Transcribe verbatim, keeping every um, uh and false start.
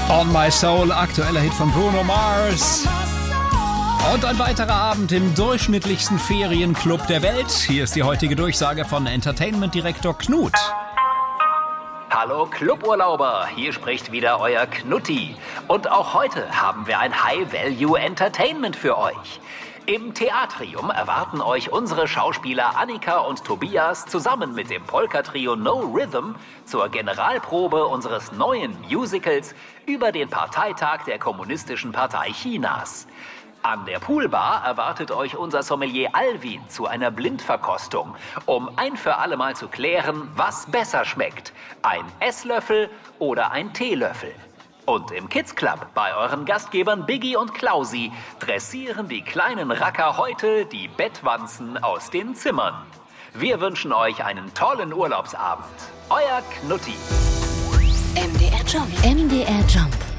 On My Soul, aktueller Hit von Bruno Mars. Und ein weiterer Abend im durchschnittlichsten Ferienclub der Welt. Hier ist die heutige Durchsage von Entertainment-Direktor Knut. Hallo Cluburlauber, hier spricht wieder euer Knutti. Und auch heute haben wir ein High-Value-Entertainment für euch. Im Theatrium erwarten euch unsere Schauspieler Annika und Tobias zusammen mit dem Polka-Trio No Rhythm zur Generalprobe unseres neuen Musicals über den Parteitag der Kommunistischen Partei Chinas. An der Poolbar erwartet euch unser Sommelier Alvin zu einer Blindverkostung, um ein für alle Mal zu klären, was besser schmeckt, ein Esslöffel oder ein Teelöffel. Und im Kids Club bei euren Gastgebern Biggie und Klausi dressieren die kleinen Racker heute die Bettwanzen aus den Zimmern. Wir wünschen euch einen tollen Urlaubsabend. Euer Knutti. M D R Jump. M D R Jump.